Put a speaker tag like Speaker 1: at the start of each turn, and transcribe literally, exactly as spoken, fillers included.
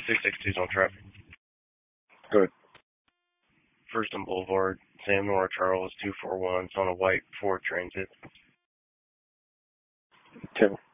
Speaker 1: six six two's on traffic.
Speaker 2: Good.
Speaker 1: First and Boulevard, Sam Nora Charles, two four one. It's on a white Ford Transit.
Speaker 2: Tim.